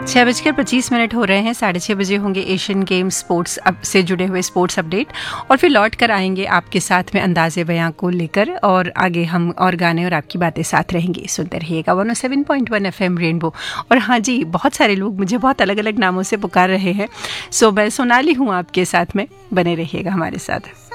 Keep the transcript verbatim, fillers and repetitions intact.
छः बजकर पच्चीस मिनट हो रहे हैं। साढ़े छः बजे होंगे एशियन गेम्स स्पोर्ट्स अब से जुड़े हुए स्पोर्ट्स अपडेट, और फिर लौट कर आएंगे आपके साथ में अंदाज़े बयां को लेकर, और आगे हम और गाने और आपकी बातें साथ रहेंगी। सुनते रहिएगा one O seven point one F M rainbow. और हाँ जी, बहुत सारे लोग मुझे बहुत अलग अलग नामों से पुकार रहे हैं, सो मैं सोनाली हूँ आपके साथ में, बने रहिएगा हमारे साथ।